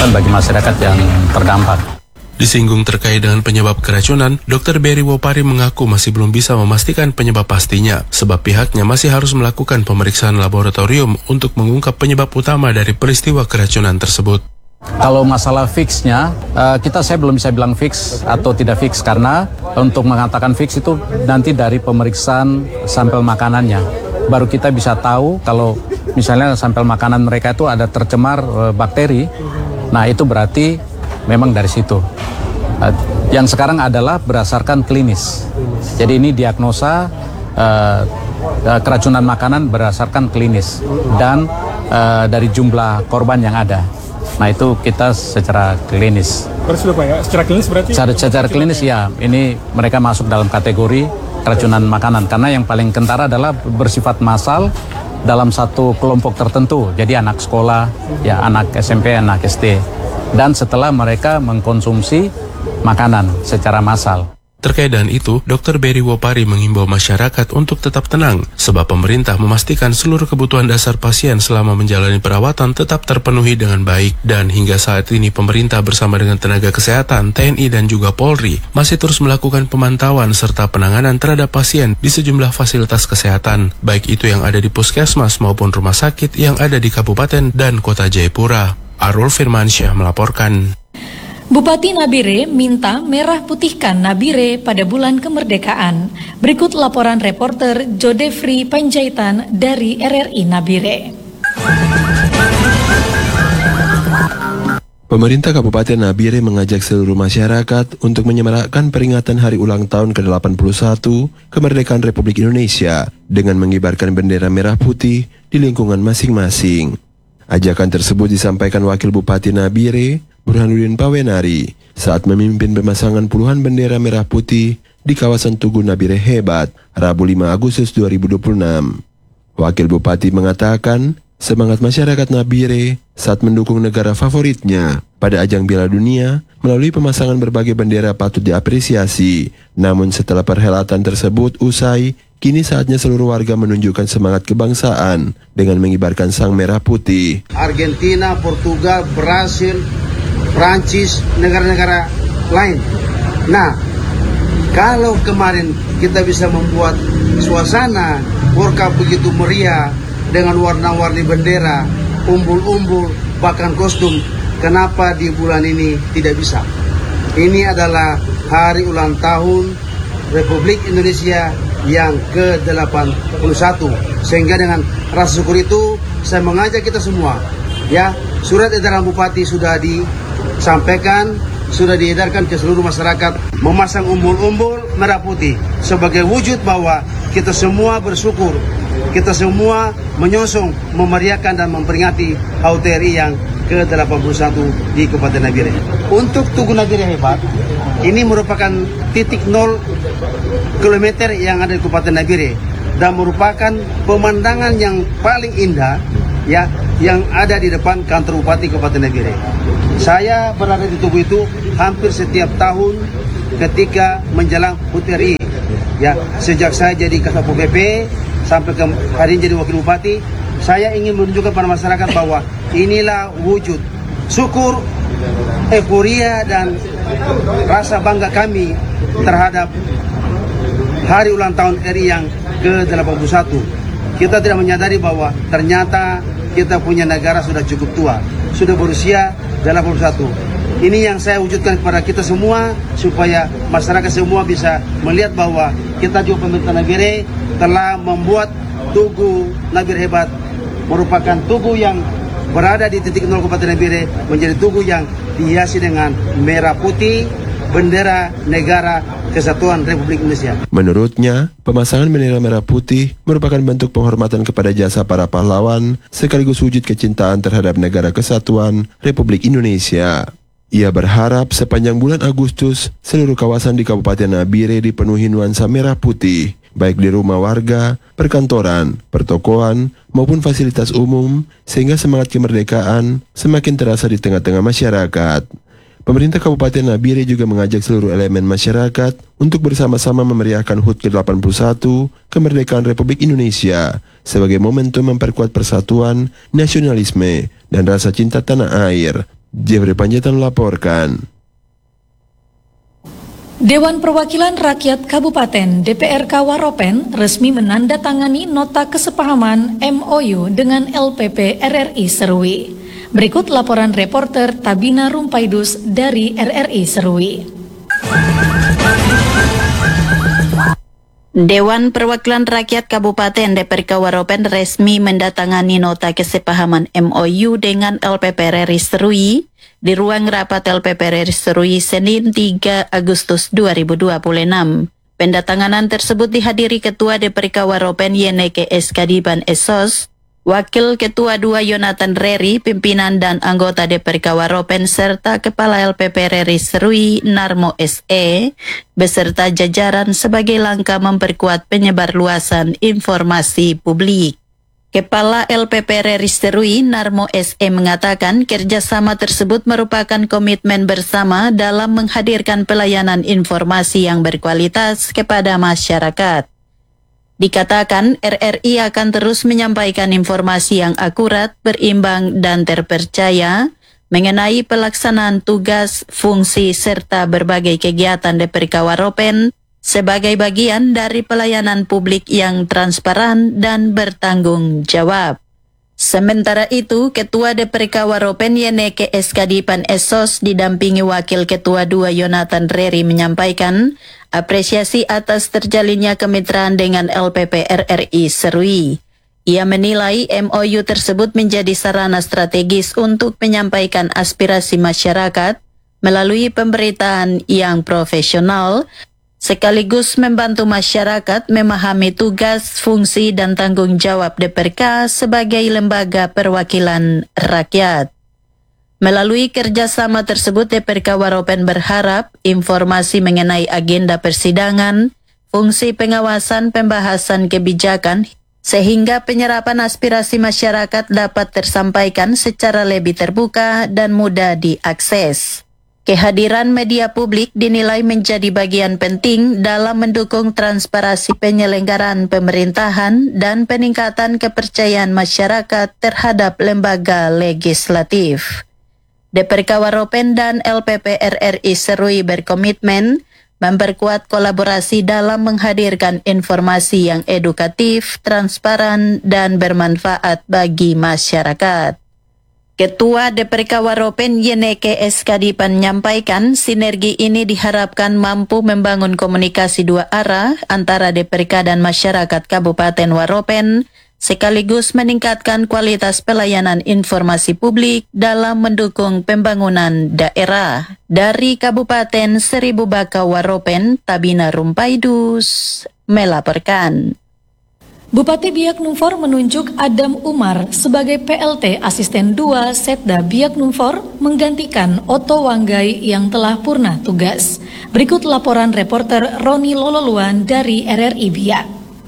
keselamatan bagi masyarakat yang terdampak. Disinggung terkait dengan penyebab keracunan, Dr. Berry Wopari mengaku masih belum bisa memastikan penyebab pastinya, sebab pihaknya masih harus melakukan pemeriksaan laboratorium untuk mengungkap penyebab utama dari peristiwa keracunan tersebut. Kalau masalah fixnya, saya belum bisa bilang fix atau tidak fix, karena untuk mengatakan fix itu nanti dari pemeriksaan sampel makanannya. Baru kita bisa tahu kalau misalnya sampel makanan mereka itu ada tercemar bakteri, nah itu berarti memang dari situ. Yang sekarang adalah berdasarkan klinis. Jadi ini diagnosa keracunan makanan berdasarkan klinis dan dari jumlah korban yang ada. Nah itu kita secara klinis. Sudah Pak ya, secara klinis berarti? Secara klinis ya, ini mereka masuk dalam kategori keracunan makanan. Karena yang paling kentara adalah bersifat massal dalam satu kelompok tertentu. Jadi anak sekolah, ya anak SMP, anak SD. Dan setelah mereka mengkonsumsi makanan secara massal. Terkait dengan itu, Dr. Berry Wopari mengimbau masyarakat untuk tetap tenang, sebab pemerintah memastikan seluruh kebutuhan dasar pasien selama menjalani perawatan tetap terpenuhi dengan baik. Dan hingga saat ini pemerintah bersama dengan tenaga kesehatan, TNI dan juga Polri masih terus melakukan pemantauan serta penanganan terhadap pasien di sejumlah fasilitas kesehatan, baik itu yang ada di puskesmas maupun rumah sakit yang ada di Kabupaten dan Kota Jayapura. Arul Firmansyah melaporkan. Bupati Nabire minta merah putihkan Nabire pada bulan kemerdekaan. Berikut laporan reporter Jodefri Panjaitan dari RRI Nabire. Pemerintah Kabupaten Nabire mengajak seluruh masyarakat untuk menyemarakkan peringatan hari ulang tahun ke-81 kemerdekaan Republik Indonesia dengan mengibarkan bendera merah putih di lingkungan masing-masing. Ajakan tersebut disampaikan Wakil Bupati Nabire, Burhanuddin Pawenari, saat memimpin pemasangan puluhan bendera merah putih di kawasan Tugu Nabire Hebat, Rabu 5 Agustus 2026. Wakil Bupati mengatakan, semangat masyarakat Nabire saat mendukung negara favoritnya pada ajang Piala Dunia melalui pemasangan berbagai bendera patut diapresiasi. Namun setelah perhelatan tersebut usai, kini saatnya seluruh warga menunjukkan semangat kebangsaan dengan mengibarkan sang merah putih. Argentina, Portugal, Brasil, Prancis, negara-negara lain. Nah, kalau kemarin kita bisa membuat suasana World Cup begitu meriah dengan warna-warni bendera, umbul-umbul, bahkan kostum, kenapa di bulan ini tidak bisa? Ini adalah hari ulang tahun Republik Indonesia yang ke-81. Sehingga dengan rasa syukur itu, saya mengajak kita semua, ya, surat edaran Bupati sudah disampaikan, sudah diedarkan ke seluruh masyarakat, memasang umbul-umbul merah putih sebagai wujud bahwa kita semua bersyukur, kita semua menyongsong, memeriahkan dan memperingati HUT RI yang ke-81 di Kabupaten Nabire. Untuk Tugu Nabire Hebat, ini merupakan titik 0 km yang ada di Kabupaten Nabire dan merupakan pemandangan yang paling indah, ya, yang ada di depan kantor Bupati Kabupaten Nabire. Saya berada di Tugu itu hampir setiap tahun ketika menjelang HUT RI. Ya, sejak saya jadi Kasatpol PP sampai ke hari ini jadi Wakil Bupati, saya ingin menunjukkan pada masyarakat bahwa inilah wujud syukur, euforia dan rasa bangga kami terhadap hari ulang tahun RI yang ke-81. Kita tidak menyadari bahwa ternyata kita punya negara sudah cukup tua, sudah berusia 81. Ini yang saya wujudkan kepada kita semua, supaya masyarakat semua bisa melihat bahwa kita juga pemerintah Nabire telah membuat Tugu Nabire Hebat merupakan tugu yang berada di titik 0 Kabupaten Nabire, menjadi tugu yang dihiasi dengan merah putih, bendera negara Kesatuan Republik Indonesia. Menurutnya, pemasangan bendera merah putih merupakan bentuk penghormatan kepada jasa para pahlawan sekaligus wujud kecintaan terhadap negara kesatuan Republik Indonesia. Ia berharap sepanjang bulan Agustus, seluruh kawasan di Kabupaten Nabire dipenuhi nuansa merah putih, baik di rumah warga, perkantoran, pertokoan, maupun fasilitas umum, sehingga semangat kemerdekaan semakin terasa di tengah-tengah masyarakat. Pemerintah Kabupaten Nabire juga mengajak seluruh elemen masyarakat untuk bersama-sama memeriahkan HUT ke-81 kemerdekaan Republik Indonesia sebagai momentum memperkuat persatuan, nasionalisme, dan rasa cinta tanah air. Jeffrey Panjaitan melaporkan. Dewan Perwakilan Rakyat Kabupaten DPRK Waropen resmi menandatangani nota kesepahaman MOU dengan LPP RRI Serui. Berikut laporan reporter Tabina Rumpaidus dari RRI Serui. Dewan Perwakilan Rakyat Kabupaten DPRK Waropen resmi mendatangani nota kesepahaman MOU dengan LPP RRI Serui di ruang rapat LPP RRI Serui Senin 3 Agustus 2026. Pendatanganan tersebut dihadiri Ketua DPRK Waropen Yeneke Eskadipan Esos, Wakil Ketua 2 Yonatan Reri, pimpinan dan anggota DPRK Waropen, serta Kepala LPP RRI Serui Narmo SE, beserta jajaran sebagai langkah memperkuat penyebarluasan informasi publik. Kepala LPP RRI Serui Narmo SE mengatakan kerjasama tersebut merupakan komitmen bersama dalam menghadirkan pelayanan informasi yang berkualitas kepada masyarakat. Dikatakan RRI akan terus menyampaikan informasi yang akurat, berimbang, dan terpercaya mengenai pelaksanaan tugas, fungsi, serta berbagai kegiatan DPRK Waropen sebagai bagian dari pelayanan publik yang transparan dan bertanggung jawab. Sementara itu, Ketua DPRK Waropen Yeneke Eskadipan Esos didampingi Wakil Ketua 2 Yonatan Reri menyampaikan apresiasi atas terjalinnya kemitraan dengan LPP RRI Serui. Ia menilai MOU tersebut menjadi sarana strategis untuk menyampaikan aspirasi masyarakat melalui pemberitaan yang profesional, sekaligus membantu masyarakat memahami tugas, fungsi, dan tanggung jawab DPRK sebagai lembaga perwakilan rakyat. Melalui kerjasama tersebut, DPRK Waropen berharap informasi mengenai agenda persidangan, fungsi pengawasan pembahasan kebijakan, sehingga penyerapan aspirasi masyarakat dapat tersampaikan secara lebih terbuka dan mudah diakses. Kehadiran media publik dinilai menjadi bagian penting dalam mendukung transparansi penyelenggaraan pemerintahan dan peningkatan kepercayaan masyarakat terhadap lembaga legislatif. DPRK Waropen dan LPP RRI Serui berkomitmen memperkuat kolaborasi dalam menghadirkan informasi yang edukatif, transparan, dan bermanfaat bagi masyarakat. Ketua DPRK Waropen Yeneke Eskadipan menyampaikan sinergi ini diharapkan mampu membangun komunikasi dua arah antara DPRK dan masyarakat Kabupaten Waropen, sekaligus meningkatkan kualitas pelayanan informasi publik dalam mendukung pembangunan daerah. Dari Kabupaten Seribu Baka Waropen, Tabina Rumpaidus melaporkan. Bupati Biak Numfor menunjuk Adam Umar sebagai PLT Asisten 2 Setda Biak Numfor menggantikan Otto Wanggai yang telah purna tugas. Berikut laporan reporter Roni Lololuan dari RRI Biak.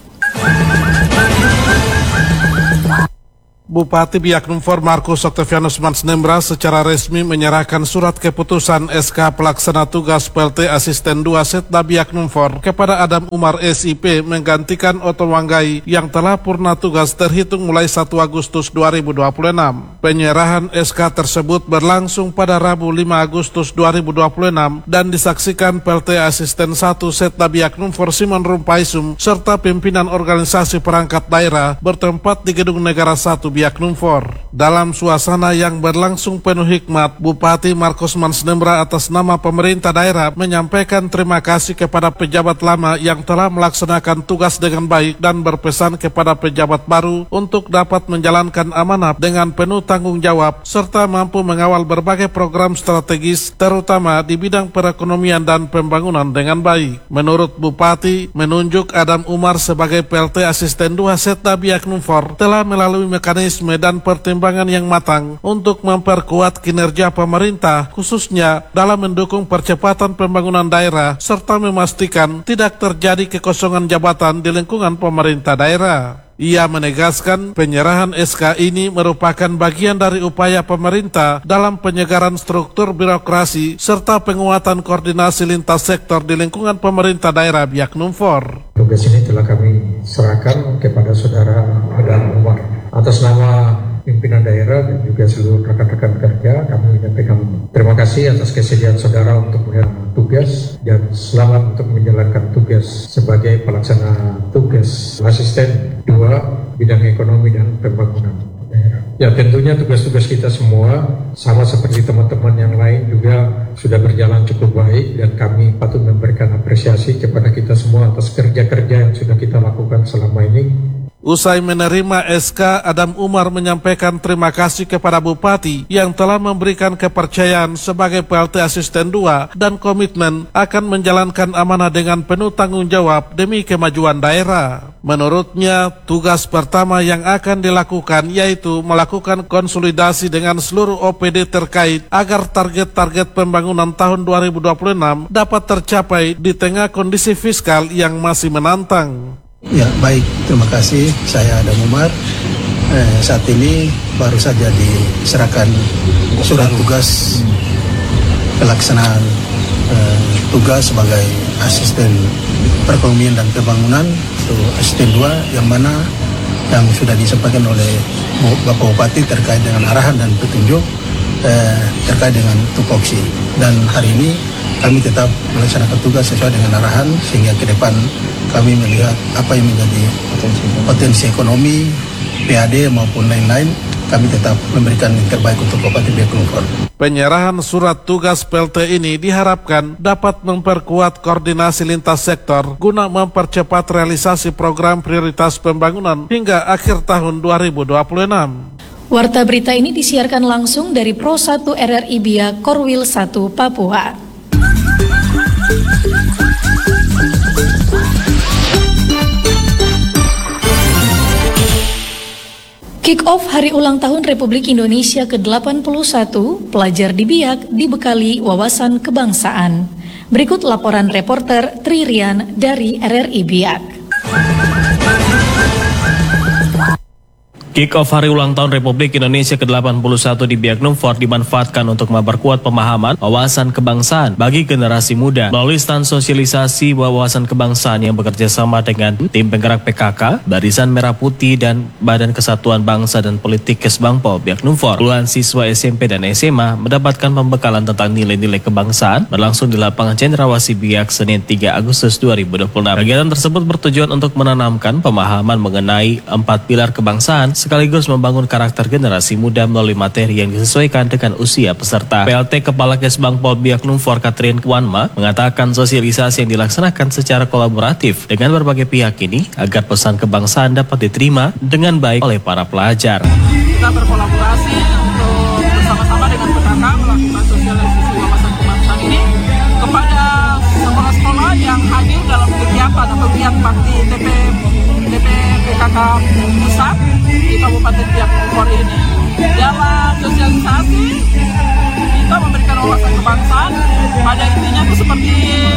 Bupati Biak Numfor Markus Octavianus Mansnembra secara resmi menyerahkan surat keputusan SK Pelaksana Tugas PLT Asisten 2 Setda Biak Numfor kepada Adam Umar SIP menggantikan Otto Wanggai yang telah purna tugas terhitung mulai 1 Agustus 2026. Penyerahan SK tersebut berlangsung pada Rabu 5 Agustus 2026 dan disaksikan PLT Asisten 1 Setda Biak Numfor Simon Rumpaisum serta pimpinan organisasi perangkat daerah bertempat di Gedung Negara 1 Biak Numfor. Dalam suasana yang berlangsung penuh hikmat, Bupati Markus Mansnembra atas nama pemerintah daerah menyampaikan terima kasih kepada pejabat lama yang telah melaksanakan tugas dengan baik dan berpesan kepada pejabat baru untuk dapat menjalankan amanah dengan penuh tanggung jawab serta mampu mengawal berbagai program strategis terutama di bidang perekonomian dan pembangunan dengan baik. Menurut Bupati, menunjuk Adam Umar sebagai PLT Asisten 2 Setda Biak Numfor telah melalui mekanisme dan pertimbangan yang matang untuk memperkuat kinerja pemerintah khususnya dalam mendukung percepatan pembangunan daerah serta memastikan tidak terjadi kekosongan jabatan di lingkungan pemerintah daerah. Ia menegaskan penyerahan SK ini merupakan bagian dari upaya pemerintah dalam penyegaran struktur birokrasi serta penguatan koordinasi lintas sektor di lingkungan pemerintah daerah Biak Numfor. Tugas ini telah kami serahkan kepada Saudara Adam Umar. Atas nama pimpinan daerah dan juga seluruh rekan-rekan kerja, kami menyampaikan terima kasih atas kesediaan saudara untuk menjalankan tugas dan selamat untuk menjalankan tugas sebagai pelaksana tugas asisten 2 bidang ekonomi dan pembangunan daerah. Ya, tentunya tugas-tugas kita semua sama seperti teman-teman yang lain juga sudah berjalan cukup baik dan kami patut memberikan apresiasi kepada kita semua atas kerja-kerja yang sudah kita lakukan selama ini. Usai menerima SK, Adam Umar menyampaikan terima kasih kepada Bupati yang telah memberikan kepercayaan sebagai PLT Asisten 2 dan komitmen akan menjalankan amanah dengan penuh tanggung jawab demi kemajuan daerah. Menurutnya, tugas pertama yang akan dilakukan yaitu melakukan konsolidasi dengan seluruh OPD terkait agar target-target pembangunan tahun 2026 dapat tercapai di tengah kondisi fiskal yang masih menantang. Ya, baik, terima kasih. Saya Adam Umar. Saat ini baru saja diserahkan surat tugas pelaksanaan tugas sebagai asisten perekonomian dan pembangunan atau asisten 2 yang mana yang sudah disampaikan oleh Bapak Bupati terkait dengan arahan dan petunjuk terkait dengan tupoksi. Dan hari ini kami tetap melaksanakan tugas sesuai dengan arahan sehingga ke depan kami melihat apa yang menjadi potensi ekonomi, PAD maupun lain-lain, kami tetap memberikan yang terbaik untuk Bupati Biak Numfor. Penyerahan surat tugas PLT ini diharapkan dapat memperkuat koordinasi lintas sektor guna mempercepat realisasi program prioritas pembangunan hingga akhir tahun 2026. Warta berita ini disiarkan langsung dari Pro 1 RRI Biak Korwil 1 Papua. Kick-off Hari Ulang Tahun Republik Indonesia ke-81, pelajar di Biak dibekali wawasan kebangsaan. Berikut laporan reporter Tririan dari RRI Biak. Kick-off Hari Ulang Tahun Republik Indonesia ke-81 di Biak Numfor dimanfaatkan untuk memperkuat pemahaman wawasan kebangsaan bagi generasi muda melalui stand sosialisasi wawasan kebangsaan yang bekerja sama dengan tim penggerak PKK, Barisan Merah Putih dan Badan Kesatuan Bangsa dan Politik Kesbangpol Biak Numfor. Puluhan siswa SMP dan SMA mendapatkan pembekalan tentang nilai-nilai kebangsaan berlangsung di lapangan Cendrawasih Biak Senin 3 Agustus 2026. Kegiatan tersebut bertujuan untuk menanamkan pemahaman mengenai 4 pilar kebangsaan sekaligus membangun karakter generasi muda melalui materi yang disesuaikan dengan usia peserta. PLT Kepala Kesbangpol Biak Numfor Katrin Wanma mengatakan sosialisasi yang dilaksanakan secara kolaboratif dengan berbagai pihak ini agar pesan kebangsaan dapat diterima dengan baik oleh para pelajar. Kita berkolaborasi untuk bersama-sama dengan PKK melakukan sosialisasi wawasan kebangsaan ini kepada sekolah-sekolah yang hadir dalam kegiatan atau giat bakti TP PKK pusat di Kabupaten Biak Numfor ini. Dalam sosialisasi kita memberikan wawasan kebangsaan pada intinya itu seperti